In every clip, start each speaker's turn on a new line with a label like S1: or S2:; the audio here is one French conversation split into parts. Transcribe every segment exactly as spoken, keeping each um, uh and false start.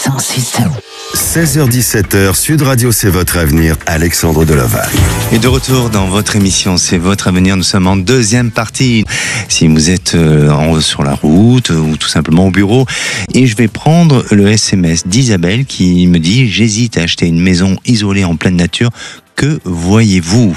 S1: cent six.
S2: seize heures dix-sept heures, Sud Radio, c'est votre avenir, Alexandre Delaval.
S3: Et de retour dans votre émission, c'est votre avenir, nous sommes en deuxième partie. Si vous êtes euh, en, sur la route ou tout simplement au bureau, et je vais prendre le S M S d'Isabelle qui me dit « J'hésite à acheter une maison isolée en pleine nature, que voyez-vous »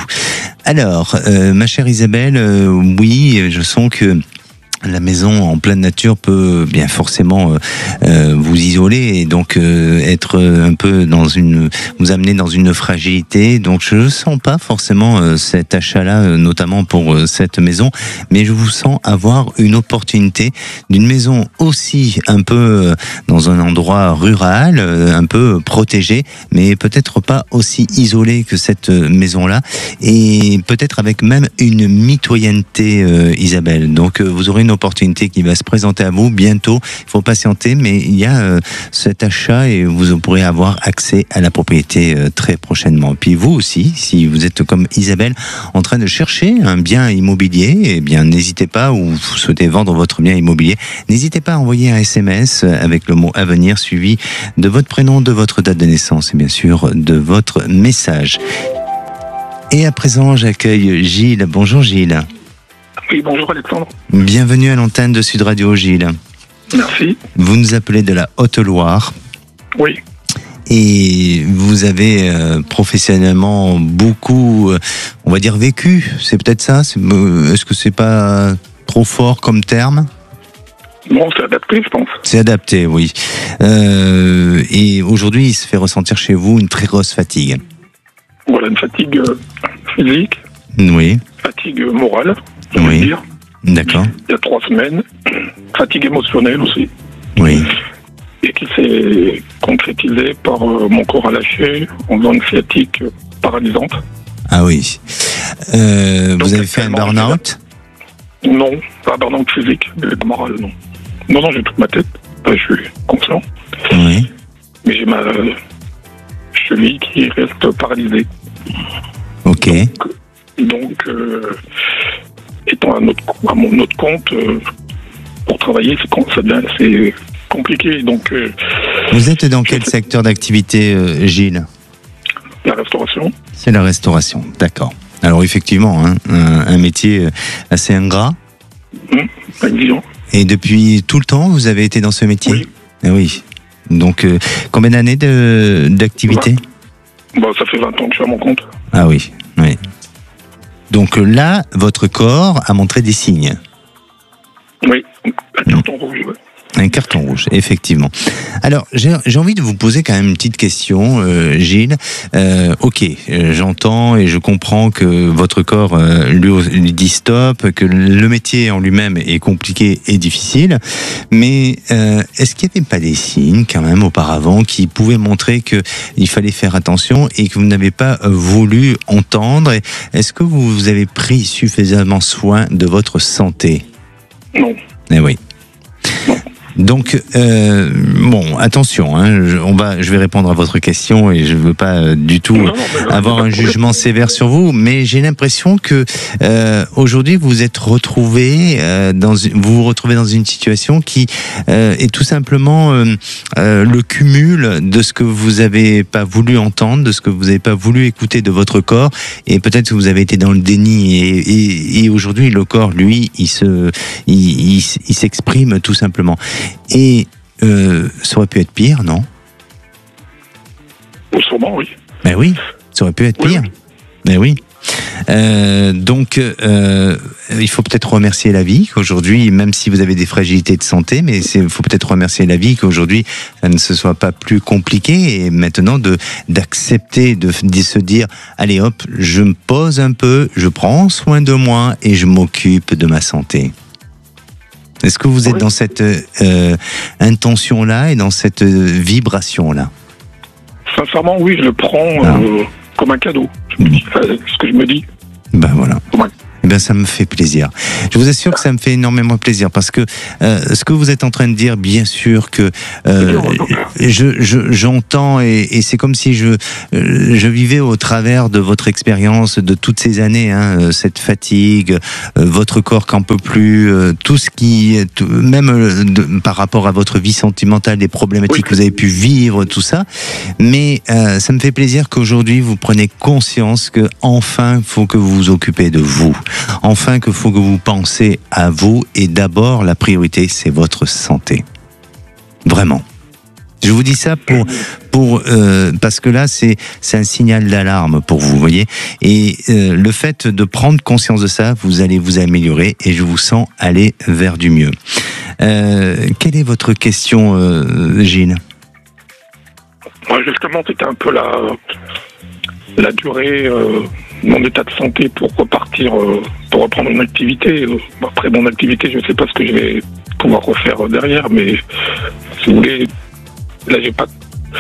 S3: Alors, euh, ma chère Isabelle, euh, oui, je sens que la maison en pleine nature peut bien forcément euh, euh, vous isoler et donc euh, être un peu dans une, vous amener dans une fragilité. Donc je ne sens pas forcément euh, cet achat-là, euh, notamment pour euh, cette maison, mais je vous sens avoir une opportunité d'une maison aussi un peu euh, dans un endroit rural, euh, un peu protégé, mais peut-être pas aussi isolé que cette maison-là, et peut-être avec même une mitoyenneté, euh, Isabelle. Donc euh, vous aurez une opportunité qui va se présenter à vous bientôt. Il faut patienter, mais il y a euh, cet achat et vous pourrez avoir accès à la propriété euh, très prochainement. Puis vous aussi, si vous êtes comme Isabelle en train de chercher un bien immobilier, eh bien n'hésitez pas, ou vous souhaitez vendre votre bien immobilier, n'hésitez pas à envoyer un S M S avec le mot avenir suivi de votre prénom, de votre date de naissance et bien sûr de votre message. Et à présent, j'accueille Gilles. Bonjour Gilles.
S4: Oui, bonjour Alexandre.
S3: Bienvenue à l'antenne de Sud Radio, Gilles.
S4: Merci.
S3: Vous nous appelez de la Haute-Loire.
S4: Oui.
S3: Et vous avez euh, professionnellement beaucoup, euh, on va dire, vécu. C'est peut-être ça c'est, euh, Est-ce que c'est pas trop fort comme terme ?
S4: Non, c'est adapté, je pense.
S3: C'est adapté, oui. Euh, et aujourd'hui, il se fait ressentir chez vous une très grosse fatigue.
S4: Voilà, une fatigue euh, physique.
S3: Oui.
S4: Fatigue morale.
S3: Oui,
S4: dire.
S3: D'accord.
S4: Il y a trois semaines, fatigue émotionnelle aussi.
S3: Oui.
S4: Et qui s'est concrétisée par euh, mon corps à lâcher en zone sciatique euh, paralysante.
S3: Ah oui. Euh,
S4: Donc,
S3: vous avez fait un burn-out ?
S4: Non, pas un burn-out physique, mais moral, non. Non, non, j'ai toute ma tête. Enfin, je suis conscient.
S3: Oui.
S4: Mais j'ai ma cheville qui reste paralysée.
S3: Ok.
S4: Donc, donc euh, étant à, notre, à mon autre compte, euh, pour travailler, c'est, ça devient assez compliqué. Donc, euh,
S3: vous êtes dans quel secteur d'activité, euh, Gilles ?
S4: La restauration.
S3: C'est la restauration, d'accord. Alors effectivement, hein, un, un métier assez ingrat.
S4: Mmh, exigeant.
S3: Et depuis tout le temps, vous avez été dans ce métier ?
S4: Oui.
S3: Ah oui. Donc, euh, combien d'années de, d'activité ?
S4: Bah, ça fait vingt ans que je suis à mon compte.
S3: Ah oui, oui. Donc là, votre corps a montré des signes.
S4: Oui, un carton rouge, ouais.
S3: Un carton rouge, effectivement. Alors, j'ai, j'ai envie de vous poser quand même une petite question, euh, Gilles. Euh, ok, euh, j'entends et je comprends que votre corps euh, lui, lui dit stop, que le métier en lui-même est compliqué et difficile, mais euh, est-ce qu'il n'y avait pas des signes quand même auparavant qui pouvaient montrer qu'il fallait faire attention et que vous n'avez pas voulu entendre ? Est-ce que vous avez pris suffisamment soin de votre santé ?
S4: Non.
S3: Eh oui.
S4: Non.
S3: Donc, euh, bon, attention, hein, je, on va, je vais répondre à votre question et je ne veux pas euh, du tout
S4: Non, non, mais,
S3: avoir
S4: non,
S3: un
S4: mais,
S3: jugement sévère sur vous, mais j'ai l'impression que euh, aujourd'hui vous vous êtes retrouvé euh, dans, vous vous retrouvez dans une situation qui euh, est tout simplement euh, euh, le cumul de ce que vous avez pas voulu entendre, de ce que vous n'avez pas voulu écouter de votre corps, et peut-être que vous avez été dans le déni et, et, et aujourd'hui le corps, lui, il se, il, il, il s'exprime tout simplement. Et euh, ça aurait pu être pire, non ?
S4: Sûrement, oui.
S3: Ben oui, ça aurait pu être pire.
S4: Oui.
S3: Ben oui. Euh, donc, euh, il faut peut-être remercier la vie qu'aujourd'hui, même si vous avez des fragilités de santé, mais il faut peut-être remercier la vie qu'aujourd'hui, ça ne se soit pas plus compliqué et maintenant de d'accepter, de, de se dire, allez hop, je me pose un peu, je prends soin de moi et je m'occupe de ma santé. Est-ce que vous êtes oui. dans cette euh, intention-là et dans cette vibration-là ?
S4: Sincèrement, oui, je le prends euh, comme un cadeau. Je me dis, euh, ce que je me dis.
S3: Ben voilà.
S4: Comme un,
S3: Eh bien, ça me fait plaisir. Je vous assure que ça me fait énormément plaisir parce que euh, ce que vous êtes en train de dire, bien sûr que euh, je, je, j'entends et, et c'est comme si je, je vivais au travers de votre expérience de toutes ces années, hein, cette fatigue, euh, votre corps qu'en peut plus, euh, tout ce qui, tout, même euh, de, par rapport à votre vie sentimentale, les problématiques que vous avez pu vivre, tout ça. Mais euh, ça me fait plaisir qu'aujourd'hui vous preniez conscience que enfin, il faut que vous vous occupez de vous. Enfin, qu'il faut que vous pensez à vous et d'abord, la priorité, c'est votre santé. Vraiment. Je vous dis ça pour, pour euh, parce que là, c'est, c'est un signal d'alarme pour vous, vous voyez. Et euh, le fait de prendre conscience de ça, vous allez vous améliorer et je vous sens aller vers du mieux. Euh, quelle est votre question, euh, Gilles ?
S4: Moi, justement, c'était un peu la, la durée... Euh... mon état de santé pour repartir, euh, pour reprendre une activité. Après mon activité, je ne sais pas ce que je vais pouvoir refaire derrière, mais si vous voulez, là j'ai pas...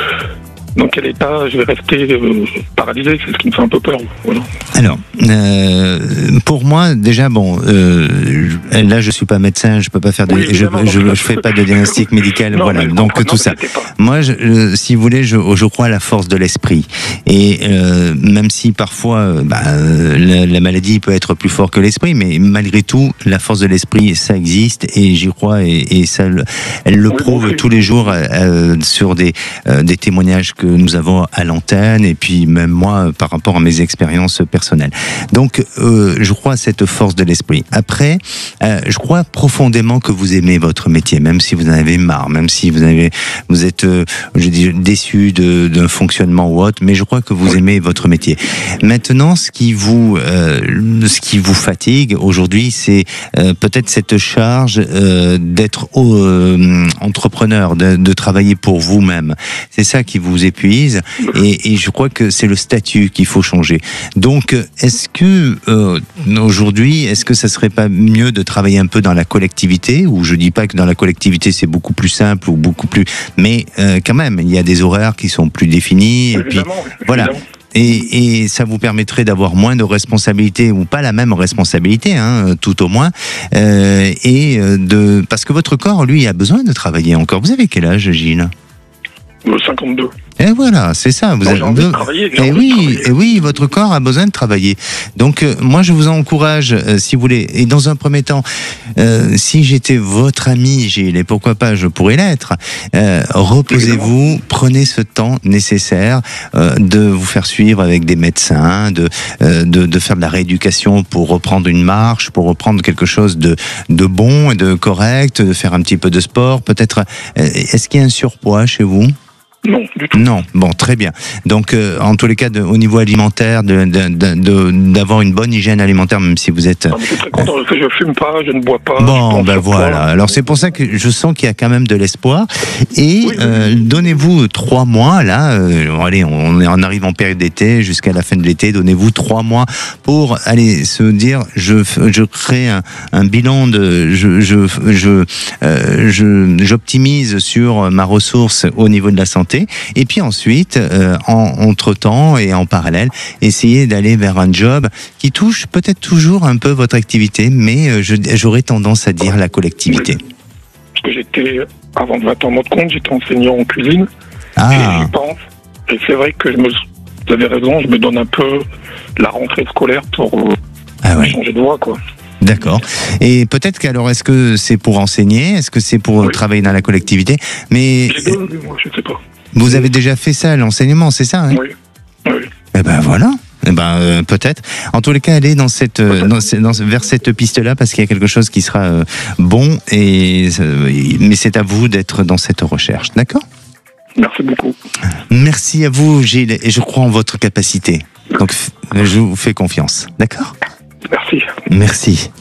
S4: Dans quel état je vais rester euh, paralysé, c'est ce qui me fait un peu peur. Voilà.
S3: Alors, euh, pour moi, déjà, bon, euh, là, je suis pas médecin, je peux pas faire de, oui, je, je, je fais pas de diagnostic médical, non, voilà. Donc tout ça. Moi, je, je, si vous voulez, je, je crois à la force de l'esprit. Et euh, même si parfois, bah, la, la maladie peut être plus forte que l'esprit, mais malgré tout, la force de l'esprit, ça existe et j'y crois et, et ça, elle le oui, prouve bon, tous les jours euh, sur des, euh, des témoignages que nous avons à l'antenne et puis même moi par rapport à mes expériences personnelles. Donc euh, je crois à cette force de l'esprit. Après, euh, je crois profondément que vous aimez votre métier, même si vous en avez marre, même si vous avez, vous êtes, euh, je dis, déçu de, d'un fonctionnement ou autre, mais je crois que vous aimez votre métier. Maintenant, ce qui vous, euh, ce qui vous fatigue aujourd'hui, c'est euh, peut-être cette charge euh, d'être euh, entrepreneur, de, de travailler pour vous-même. C'est ça qui vous épuise et, et je crois que c'est le statut qu'il faut changer. Donc, est-ce que euh, aujourd'hui, est-ce que ça serait pas mieux de travailler un peu dans la collectivité, ou je dis pas que dans la collectivité c'est beaucoup plus simple ou beaucoup plus, mais euh, quand même, il y a des horaires qui sont plus définis et puis voilà. Et, et ça vous permettrait d'avoir moins de responsabilités ou pas la même responsabilité, hein, tout au moins, euh, et de parce que votre corps, lui, a besoin de travailler encore. Vous avez quel âge, Gilles ?
S4: cinquante-deux.
S3: Et voilà, c'est ça. Vous
S4: non,
S3: avez
S4: j'ai envie de travailler, j'ai
S3: et
S4: envie
S3: oui,
S4: de travailler.
S3: et oui, votre corps a besoin de travailler. Donc, euh, moi, je vous encourage, euh, si vous voulez. Et dans un premier temps, euh, si j'étais votre ami, Gilles, et pourquoi pas, je pourrais l'être. Euh, reposez-vous, prenez ce temps nécessaire euh, de vous faire suivre avec des médecins, de, euh, de de faire de la rééducation pour reprendre une marche, pour reprendre quelque chose de de bon et de correct, de faire un petit peu de sport. Peut-être. Euh, est-ce qu'il y a un surpoids chez vous ?
S4: Non, du tout.
S3: Non, bon, très bien. Donc, euh, en tous les cas, de, au niveau alimentaire, de, de, de, de, d'avoir une bonne hygiène alimentaire, même si vous êtes...
S4: Non, je suis très content, euh... je fume pas, je ne bois pas.
S3: Bon, ben voilà. Pas. Alors, c'est pour ça que je sens qu'il y a quand même de l'espoir. Et oui, euh, oui. donnez-vous trois mois, là, euh, allez, on, on arrive en période d'été, jusqu'à la fin de l'été, donnez-vous trois mois pour, aller se dire, je, je crée un, un bilan de... Je, je, je, euh, je, j'optimise sur ma ressource au niveau de la santé. Et puis ensuite, euh, en, entre-temps et en parallèle, essayez d'aller vers un job qui touche peut-être toujours un peu votre activité, mais euh, je, j'aurais tendance à dire la collectivité.
S4: Parce que j'étais, avant de vingt ans de compte, j'étais enseignant en cuisine.
S3: Ah.
S4: Et je pense, et c'est vrai que je me, vous avez raison, je me donne un peu la rentrée scolaire pour euh, ah ouais. changer de voie, quoi.
S3: D'accord. Et peut-être qu'alors, est-ce que c'est pour enseigner ? Est-ce que c'est pour oui. travailler dans la collectivité ? Mais
S4: j'ai deux, moi, je sais pas.
S3: Vous avez déjà fait ça, l'enseignement, c'est ça, hein ?
S4: Oui. Oui.
S3: Eh ben voilà. Eh ben euh, peut-être. En tous les cas, allez dans cette, euh, dans, dans, vers cette piste-là parce qu'il y a quelque chose qui sera euh, bon et euh, mais c'est à vous d'être dans cette recherche, d'accord ?
S4: Merci beaucoup.
S3: Merci à vous, Gilles, et je crois en votre capacité. Donc je vous fais confiance, d'accord ?
S4: Merci.
S3: Merci.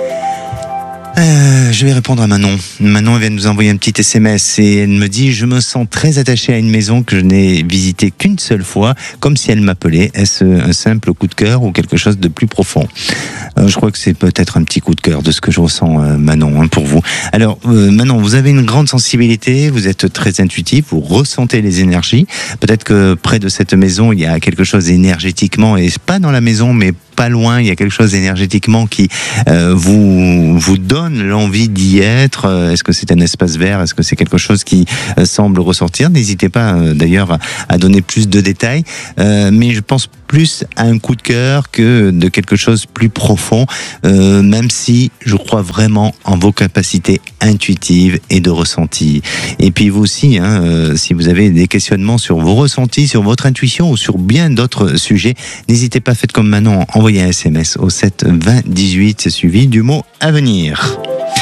S3: Euh, je vais répondre à Manon. Manon elle vient de nous envoyer un petit S M S et elle me dit « Je me sens très attachée à une maison que je n'ai visitée qu'une seule fois, comme si elle m'appelait. Est-ce un simple coup de cœur ou quelque chose de plus profond ?» euh, Je crois que c'est peut-être un petit coup de cœur de ce que je ressens, euh, Manon, hein, pour vous. Alors, euh, Manon, vous avez une grande sensibilité, vous êtes très intuitif, vous ressentez les énergies. Peut-être que près de cette maison, il y a quelque chose énergétiquement, et pas dans la maison, mais pas loin, il y a quelque chose énergétiquement qui euh, vous vous donne l'envie d'y être. Est-ce que c'est un espace vert? Est-ce que c'est quelque chose qui euh, semble ressortir? N'hésitez pas euh, d'ailleurs à, à donner plus de détails, euh, mais je pense plus à un coup de cœur que de quelque chose plus profond, euh, même si je crois vraiment en vos capacités intuitives et de ressenti. Et puis vous aussi, hein, euh, si vous avez des questionnements sur vos ressentis, sur votre intuition ou sur bien d'autres sujets, n'hésitez pas, faites comme Manon, envoyez un S M S au sept vingt dix-huit suivi du mot avenir.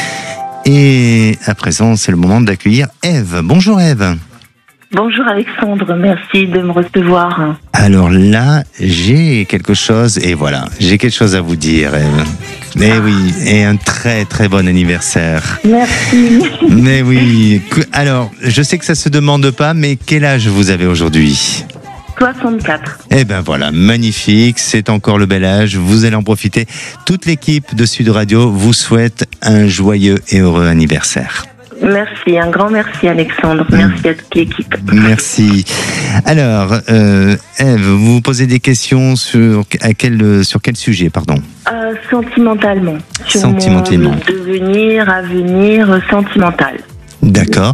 S3: Et à présent, c'est le moment d'accueillir Ève. Bonjour Ève.
S1: Bonjour Alexandre, merci de me recevoir.
S3: Alors là, j'ai quelque chose, et voilà, j'ai quelque chose à vous dire, Ève. Mais oui, et un très très bon anniversaire.
S1: Merci.
S3: Mais oui, alors, je sais que ça se demande pas, mais quel âge vous avez aujourd'hui ?
S1: soixante-quatre.
S3: Eh ben voilà, magnifique, c'est encore le bel âge, vous allez en profiter. Toute l'équipe de Sud Radio vous souhaite un joyeux et heureux anniversaire.
S1: Merci, un grand merci Alexandre, merci à toute l'équipe.
S3: Merci. Alors, euh, Ève, vous vous posez des questions sur, à quel, sur quel sujet, pardon ?
S1: euh, Sentimentalement. Sur
S3: Sentimentalement.
S1: mon devenir, avenir sentimental.
S3: D'accord.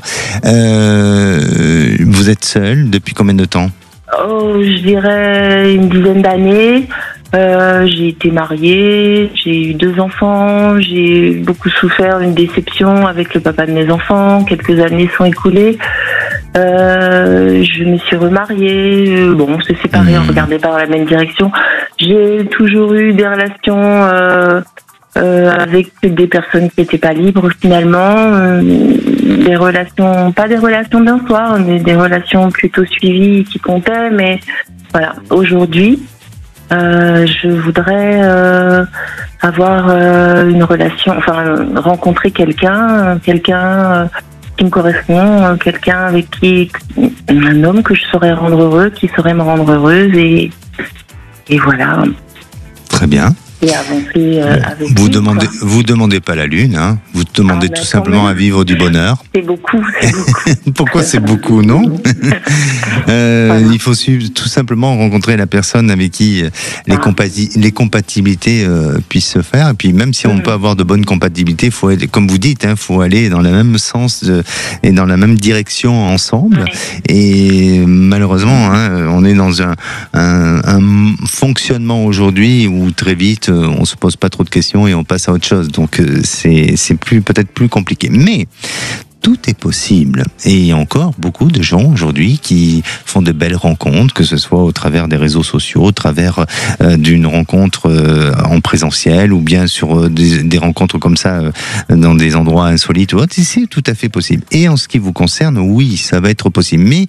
S3: Euh, vous êtes seule depuis combien de temps ?
S1: Oh, je dirais une dizaine d'années. Euh, j'ai été mariée, j'ai eu deux enfants, j'ai beaucoup souffert d'une déception avec le papa de mes enfants. Quelques années sont écoulées. Euh, je me suis remariée. Bon, on s'est séparés, on regardait pas dans la même direction. J'ai toujours eu des relations euh, euh, avec des personnes qui n'étaient pas libres finalement. Euh, des relations, pas des relations d'un soir, mais des relations plutôt suivies qui comptaient. Mais voilà, aujourd'hui, Euh, je voudrais euh, avoir euh, une relation, enfin rencontrer quelqu'un, quelqu'un euh, qui me correspond, quelqu'un avec qui, un homme que je saurais rendre heureux, qui saurait me rendre heureuse et et voilà.
S3: Très bien.
S1: Et avancer euh, avec
S3: Vous
S1: lui,
S3: demandez,
S1: quoi.
S3: vous demandez pas la lune, hein. Vous demandez
S1: Ah,
S3: tout
S1: mais
S3: simplement
S1: quand même.
S3: à vivre du bonheur.
S1: C'est beaucoup, c'est beaucoup.
S3: Pourquoi c'est beaucoup, non euh,
S1: Voilà.
S3: Il faut suivre, tout simplement rencontrer la personne avec qui les,
S1: Ah.
S3: compati- les compatibilités euh, puissent se faire. Et puis même si on
S1: Mhm.
S3: peut avoir de bonnes compatibilités, faut aller, comme vous dites, hein, faut aller dans le même sens de, et dans la même direction ensemble.
S1: Ouais.
S3: Et malheureusement, hein, on est dans un, un, un fonctionnement aujourd'hui où très vite on se pose pas trop de questions et on passe à autre chose. Donc euh, c'est c'est plus peut-être plus compliqué. Mais tout est possible. Et il y a encore beaucoup de gens aujourd'hui qui font de belles rencontres, que ce soit au travers des réseaux sociaux, au travers euh, d'une rencontre euh, en présentiel ou bien sur euh, des, des rencontres comme ça euh, dans des endroits insolites ou autres. C'est tout à fait possible. Et en ce qui vous concerne, oui, ça va être possible. Mais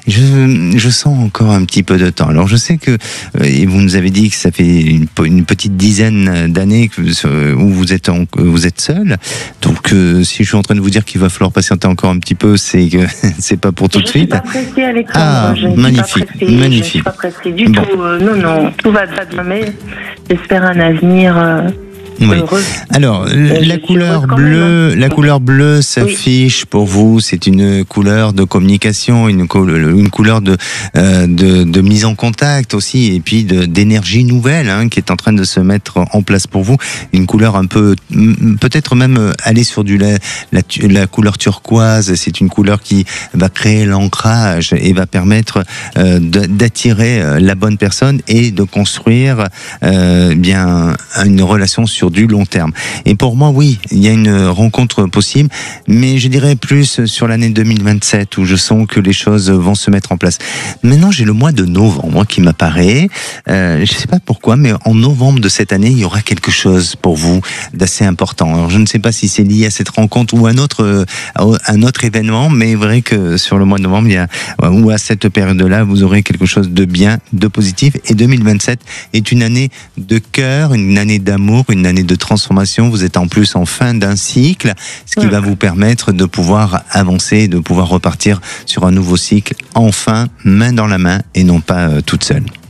S3: je, je sens encore un petit peu de temps. Alors je sais que, euh, et vous nous avez dit que ça fait une, une petite dizaine d'années que, euh, où vous êtes, en, vous êtes seul. Donc euh, si je suis en train de vous dire qu'il va falloir patienter encore un petit peu, c'est que c'est pas pour tout
S1: Je
S3: de
S1: suis
S3: suite.
S1: pas pressée, Alexandre.
S3: Ah,
S1: je ne
S3: magnifique,
S1: suis pas pressée.
S3: magnifique.
S1: Je ne suis pas pressée du
S3: Bon.
S1: tout. Euh, non, non, tout va bien, mais j'espère un avenir euh,
S3: Oui.
S1: heureux.
S3: Alors,
S1: je
S3: la
S1: suis
S3: couleur
S1: heureuse quand même,
S3: bleue,
S1: hein.
S3: la couleur bleue s'affiche pour vous. C'est une couleur de communication, une, co- une couleur de, euh, de de mise en contact aussi, et puis de d'énergie nouvelle hein, qui est en train de se mettre en place pour vous. Une couleur un peu, m- peut-être même aller sur du la, la, tu- la couleur turquoise. C'est une couleur qui va créer l'ancrage et va permettre euh, de- d'attirer euh, la bonne personne et de construire euh, bien une relation sur du long terme. Et pour moi, oui, il y a une rencontre possible, mais je dirais plus sur l'année deux mille vingt-sept où je sens que les choses vont se mettre en place. Maintenant, j'ai le mois de novembre qui m'apparaît. Euh, je ne sais pas pourquoi, mais en novembre de cette année, il y aura quelque chose pour vous d'assez important. Alors, je ne sais pas si c'est lié à cette rencontre ou à un autre, euh, à un autre événement, mais vrai que sur le mois de novembre, il y a, ou à cette période-là, vous aurez quelque chose de bien, de positif. Et deux mille vingt-sept est une année de cœur, une année d'amour, une année de transformation. Vous êtes en plus en fin d'un cycle, ce qui
S1: Ouais.
S3: va vous permettre de pouvoir avancer, de pouvoir repartir sur un nouveau cycle, enfin, main dans la main et non pas euh, toute seule.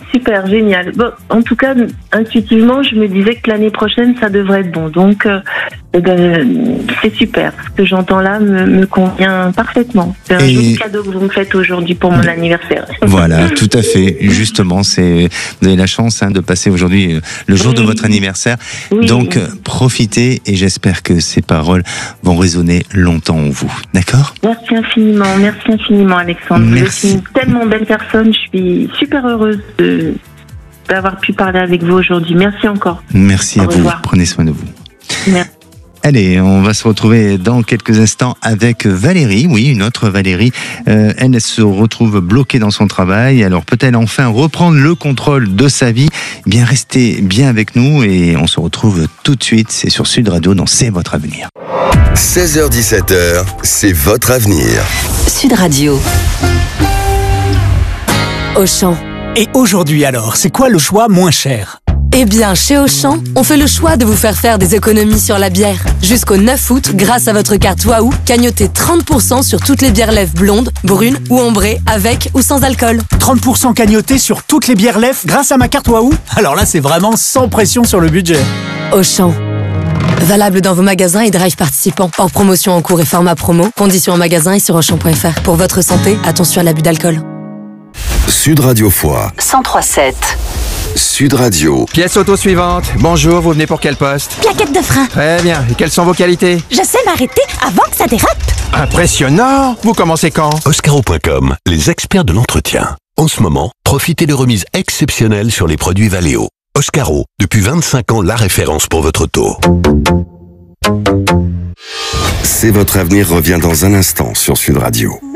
S1: super, génial. Bon, en tout cas, intuitivement, je me disais que l'année prochaine, ça devrait être bon. Donc, euh, eh ben, c'est super. Ce que j'entends là me, me convient parfaitement. C'est un
S3: Et...
S1: joli cadeau que vous me faites aujourd'hui pour mon anniversaire.
S3: Voilà, tout à fait. Justement, c'est vous avez la chance hein, de passer aujourd'hui le jour oui. de votre anniversaire.
S1: Oui.
S3: Donc, profitez et j'espère que ces paroles vont résonner longtemps en vous. D'accord ?
S1: Merci infiniment, merci infiniment, Alexandre.
S3: Merci.
S1: Vous êtes une tellement belle personne. Je suis super heureuse de, d'avoir pu parler avec vous aujourd'hui. Merci encore.
S3: Merci
S1: Au
S3: à
S1: revoir.
S3: vous. Prenez soin de vous.
S1: Merci.
S3: Allez, on va se retrouver dans quelques instants avec Valérie, oui, une autre Valérie. Euh, elle se retrouve bloquée dans son travail, alors peut-elle enfin reprendre le contrôle de sa vie ? Eh bien, restez bien avec nous et on se retrouve tout de suite, c'est sur Sud Radio dans C'est votre avenir.
S2: seize heures dix-sept heures, c'est votre avenir.
S5: Sud Radio. Auchan.
S6: Et aujourd'hui alors, c'est quoi le choix moins cher ?
S5: Eh bien, chez Auchan, on fait le choix de vous faire faire des économies sur la bière. Jusqu'au neuf août, grâce à votre carte Waouh, cagnotez trente pour cent sur toutes les bières lèvres blondes, brunes ou ambrées, avec ou sans alcool.
S6: trente pour cent cagnotés sur toutes les bières lèvres grâce à ma carte Waouh ? Alors là, c'est vraiment sans pression sur le budget.
S5: Auchan. Valable dans vos magasins et drive participants. Hors promotion en cours et format promo. Conditions en magasin et sur auchan point f r. Pour votre santé, attention à l'abus d'alcool.
S2: Sud Radio Foix.
S5: cent trois sept.
S2: Sud Radio.
S7: Pièce auto suivante. Bonjour, vous venez pour quel poste ?
S8: Plaquette de frein.
S7: Très bien. Et quelles sont vos qualités ?
S8: Je sais m'arrêter avant que ça dérape.
S7: Impressionnant. Vous commencez quand ?
S9: Oscaro point com, les experts de l'entretien. En ce moment, profitez de remises exceptionnelles sur les produits Valeo. Oscaro, depuis vingt-cinq ans, la référence pour votre auto.
S2: C'est votre avenir revient dans un instant sur Sud Radio.